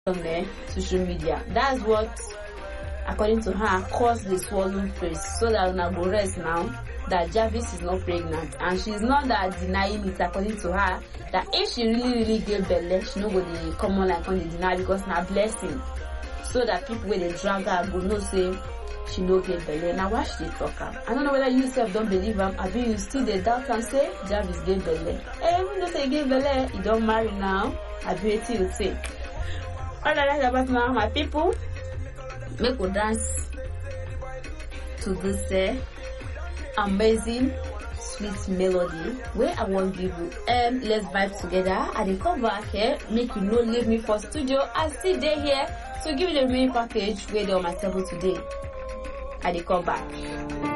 on the social media. That's what, according to her, caused the swollen face. So that una go rest now that Jarvis is not pregnant, and she's not that denying it. According to her, that if she really get belle, she no go dey come on like on the deny because na blessing. So that people when they drag her go know say she no get belle. Now why she dey talk am? I don't know whether you self don't believe am, abi you still dey doubt and say Jarvis get belle. You know say he get belle, he don't marry now. Abi wetin you say? All I like about now, my people, make we dance to this amazing sweet melody where I want give you. Let's vibe together. I dey come back here, make you no leave me for studio. I still dey here to give you the main package where they on my table today. I dey come back.